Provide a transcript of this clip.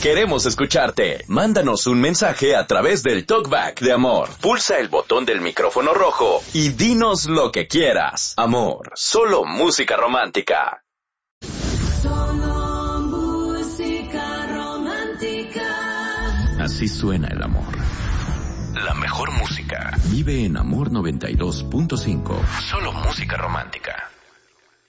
Queremos escucharte. Mándanos un mensaje a través del Talkback de Amor. Pulsa el botón del micrófono rojo y dinos lo que quieras. Amor, solo música romántica. Solo música romántica. Así suena el amor. La mejor música. Vive en Amor 92.5. Solo música romántica.